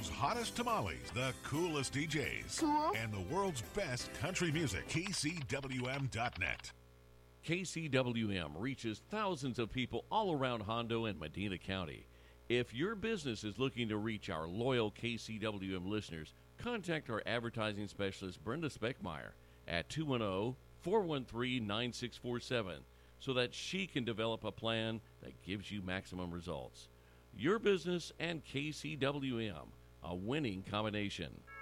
world's hottest tamales, the coolest DJs, Cool. and the world's best country music. KCWM.net. KCWM reaches thousands of people all around Hondo and Medina County. If your business is looking to reach our loyal KCWM listeners, contact our advertising specialist, Brenda Speckmeyer, at 210-413-9647 so that she can develop a plan that gives you maximum results. Your business and KCWM, a winning combination.